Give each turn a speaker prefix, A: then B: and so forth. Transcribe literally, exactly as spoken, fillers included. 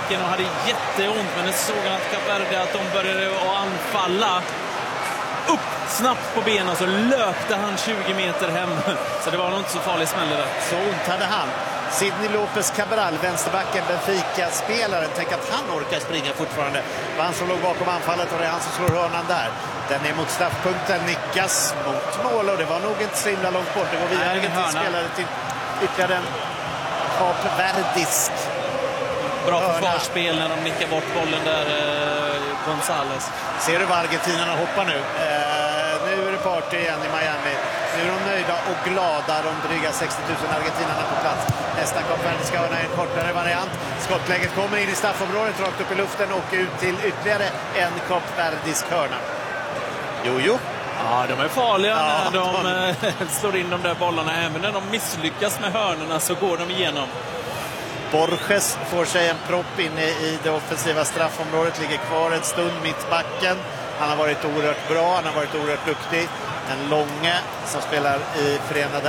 A: backen och hade jätteont, men det såg han att Kap Verde att de började att anfalla. Upp snabbt på benen så löpte han tjugo meter hem. Så det var nog inte så farlig smäll där.
B: Så ont hade han. Sidney Lopez Cabral, vänsterbacken, Benfica-spelaren. Tänk att han orkar springa fortfarande. Det var han som låg bakom anfallet och det är han som slår hörnan där. Den är mot straffpunkten, nickas mot mål och det var nog inte så himla långt bort. Det går vidare till spelare till ytterligare en kapverdisk
A: bra försvarsspel när de nickar bort bollen där, eh, Gonzales.
B: Ser du vad argentinarna hoppar nu? Eh, nu är det party igen i Miami. Nu är de nöjda och glada, de dryga sextio tusen argentinarna på plats. Nästa kapverdiska hörna är en kortare variant. Skottläget kommer in i straffområdet, rakt upp i luften och ut till ytterligare en kapverdisk hörna. Jo, jo.
A: Ja, de är farliga
B: ja,
A: när de eh, slår in de där bollarna. Även när de misslyckas med hörnorna så går de igenom.
B: Borges får sig en propp inne i det offensiva straffområdet, ligger kvar en stund mittbacken. Han har varit oerhört bra, han har varit oerhört duktig. En Långe som spelar i Förenade